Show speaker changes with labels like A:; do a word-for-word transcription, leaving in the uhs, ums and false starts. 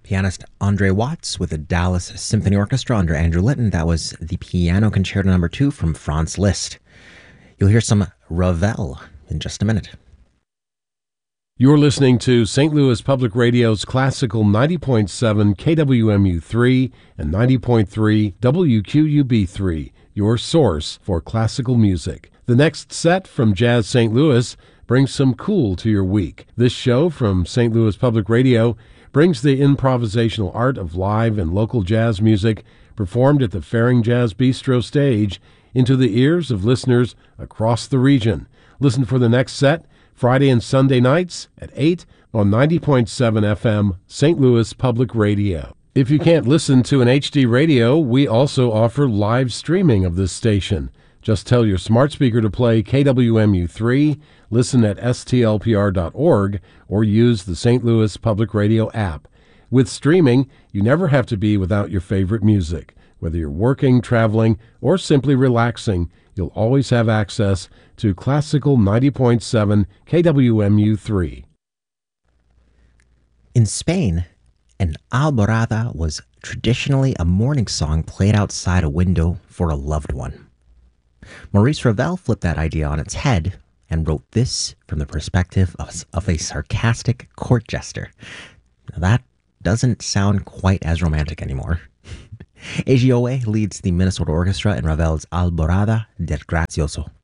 A: Pianist Andre Watts with the Dallas Symphony Orchestra under Andrew Litton. That was the Piano Concerto Number Two from Franz Liszt. You'll hear some Ravel in just a minute.
B: You're listening to Saint Louis Public Radio's Classical ninety point seven K W M U three and ninety point three W Q U B three, your source for classical music. The next set from Jazz Saint Louis brings some cool to your week. This show from Saint Louis Public Radio brings the improvisational art of live and local jazz music performed at the Faring Jazz Bistro stage into the ears of listeners across the region. Listen for the next set Friday and Sunday nights at eight on ninety point seven F M Saint Louis Public Radio. If you can't listen to an H D radio, we also offer live streaming of this station. Just tell your smart speaker to play K W M U three, listen at S T L P R dot org, or use the Saint Louis Public Radio app. With streaming, you never have to be without your favorite music. Whether you're working, traveling, or simply relaxing, you'll always have access to Classical ninety point seven K W M U three.
A: In Spain, an alborada was traditionally a morning song played outside a window for a loved one. Maurice Ravel flipped that idea on its head and wrote this from the perspective of, of a sarcastic court jester. Now that doesn't sound quite as romantic anymore. A G O A leads the Minnesota Orchestra in Ravel's Alborada del Grazioso.